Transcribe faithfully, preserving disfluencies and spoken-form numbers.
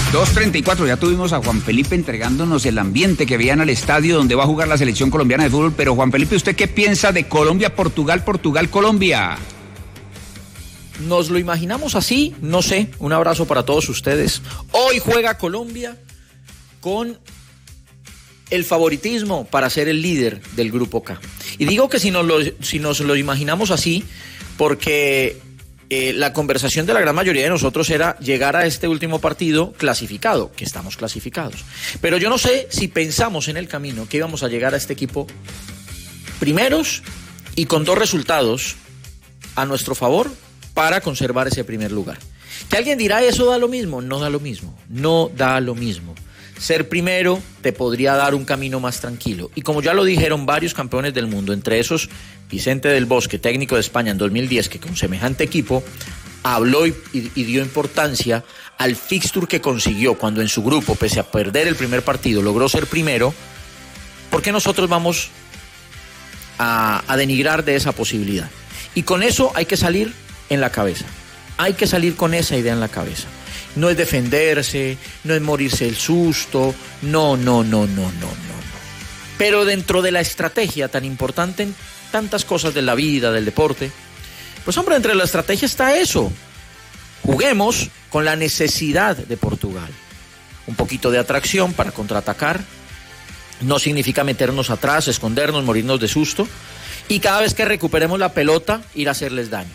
dos treinta y cuatro, ya tuvimos a Juan Felipe entregándonos el ambiente que veían al estadio donde va a jugar la selección colombiana de fútbol. Pero Juan Felipe, ¿usted qué piensa de Colombia, Portugal, Portugal, Colombia? Nos lo imaginamos así, no sé. Un abrazo para todos ustedes. Hoy juega Colombia con el favoritismo para ser el líder del Grupo K. Y digo que si nos lo, si nos lo imaginamos así, porque eh, la conversación de la gran mayoría de nosotros era llegar a este último partido clasificado, que estamos clasificados. Pero yo no sé si pensamos en el camino que íbamos a llegar a este equipo primeros y con dos resultados a nuestro favor para conservar ese primer lugar. Que alguien dirá, ¿eso da lo mismo? No da lo mismo, no da lo mismo. Ser primero te podría dar un camino más tranquilo. Y como ya lo dijeron varios campeones del mundo, entre esos Vicente del Bosque, técnico de España en dos mil diez, que con semejante equipo habló y, y, y dio importancia al fixture que consiguió cuando en su grupo, pese a perder el primer partido, logró ser primero. ¿Por qué nosotros vamos a, a denigrar de esa posibilidad? Y con eso hay que salir en la cabeza. Hay que salir con esa idea en la cabeza. No es defenderse, no es morirse el susto, no, no, no, no, no, no, no. Pero dentro de la estrategia tan importante en tantas cosas de la vida, del deporte, pues hombre, entre la estrategia está eso. Juguemos con la necesidad de Portugal. Un poquito de atracción para contraatacar. No significa meternos atrás, escondernos, morirnos de susto. Y cada vez que recuperemos la pelota, ir a hacerles daño.